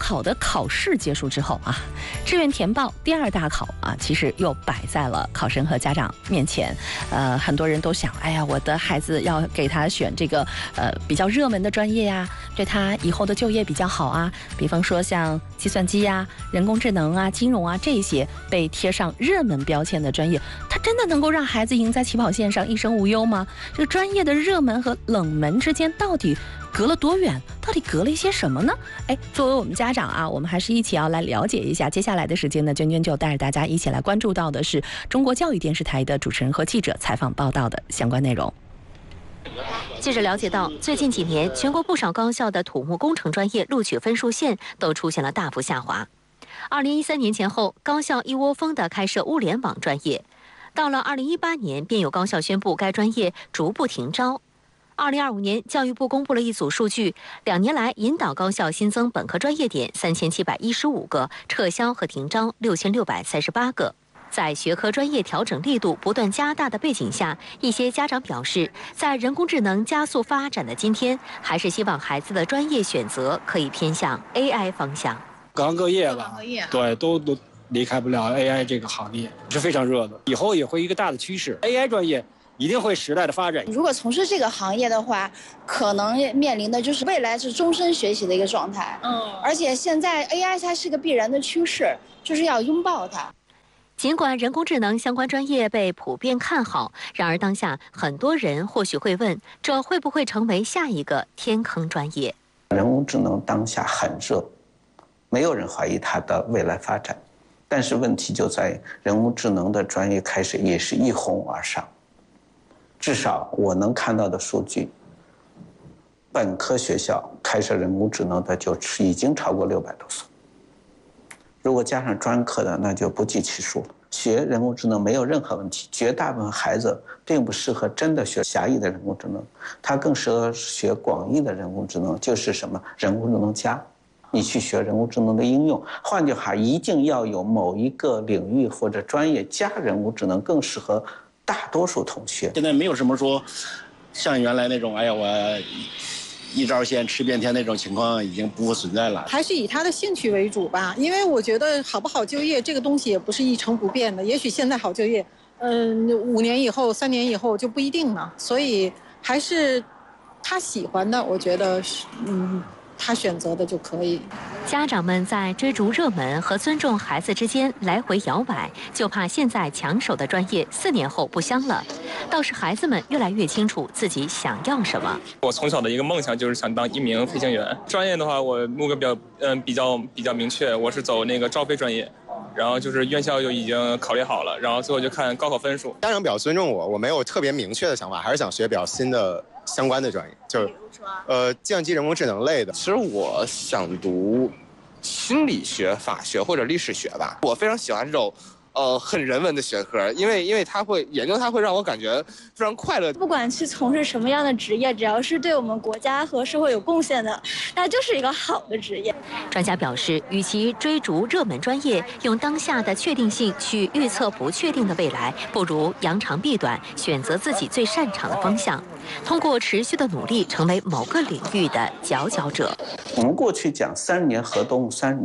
考的考试结束之后啊，志愿填报第2大考啊，其实又摆在了考生和家长面前。很多人都想，哎呀，我的孩子要给他选这个比较热门的专业呀，对他以后的就业比较好啊。比方说像计算机呀、人工智能啊、金融啊这些被贴上热门标签的专业，它真的能够让孩子赢在起跑线上，一生无忧吗？这个专业的热门和冷门之间到底隔了多远？到底隔了一些什么呢？作为我们家长啊，我们还是一起要来了解一下。接下来的时间呢，娟娟就带着大家一起来关注到的是中国教育电视台的主持人和记者采访报道的相关内容。 记者了解到，最近几年，全国不少高校的土木工程专业录取分数线都出现了大幅下滑。2013年前后，高校一窝蜂地开设物联网专业，到了2018年，便有高校宣布该专业逐步停招。2025年，教育部公布了一组数据，2年来引导高校新增本科专业点3715个，撤销和停招6638个。在学科专业调整力度不断加大的背景下，一些家长表示，在人工智能加速发展的今天，还是希望孩子的专业选择可以偏向 AI 方向。 各行各业吧，对，都离开不了 AI 这个行业，是非常热的，以后也会一个大的趋势。AI 专业一定会时代的发展。 如果从事这个行业的话，可能面临的就是未来是终身学习的一个状态。而且现在 AI 它是个必然的趋势，就是要拥抱它。 尽管人工智能相关专业被普遍看好，然而当下很多人或许会问，这会不会成为下一个天坑专业？ 人工智能当下很热，没有人怀疑它的未来发展，但是问题就在人工智能的专业开始也是一哄而上。至少我能看到的数据，本科学校开设人工智能的就已经超过600多所。如果加上专科的，那就不计其数了。学人工智能没有任何问题，绝大部分孩子并不适合真的学狭义的人工智能，他更适合学广义的人工智能，就是什么人工智能加，你去学人工智能的应用。换句话，一定要有某一个领域或者专业加人工智能，更适合大多数同学。 现在没有什么说像原来那种，哎呀，我一招鲜吃遍天那种情况已经不复存在了， 还是以他的兴趣为主吧。因为我觉得好不好就业这个东西也不是一成不变的，也许现在好就业，5年以后、3年以后就不一定了。所以还是他喜欢的，我觉得他选择的就可以。 家长们在追逐热门和尊重孩子之间来回摇摆，就怕现在抢手的专业4年后不香了。倒是孩子们越来越清楚自己想要什么。 我从小的一个梦想就是想当一名飞行员。专业的话，我目标比较明确，我是走那个招飞专业。然后就是院校就已经考虑好了，然后最后就看高考分数。 家长比较尊重我，我没有特别明确的想法，还是想学比较新的相关的专业，就是计算机人工智能类的。 其实我想读心理学、法学或者历史学吧。我非常喜欢这种很人文的学科，因为它会研究，它会让我感觉非常快乐。 不管去从事什么样的职业，只要是对我们国家和社会有贡献的，那就是一个好的职业。 专家表示，与其追逐热门专业，用当下的确定性去预测不确定的未来，不如扬长避短，选择自己最擅长的方向，通过持续的努力，成为某个领域的佼佼者。 我们过去讲30年河东，30年